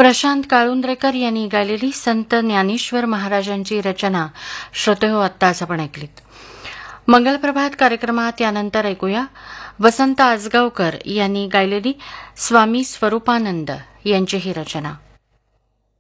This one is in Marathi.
प्रशांत काळुंद्रेकर यांनी गायलेली संत ज्ञानेश्वर महाराजांची रचना श्रोतेहो आत्ताच आपण ऐकलीत. मंगलप्रभात कार्यक्रमात यानंतर ऐकूया वसंत आसगावकर यांनी गायलेली स्वामी स्वरूपानंद यांची ही रचना.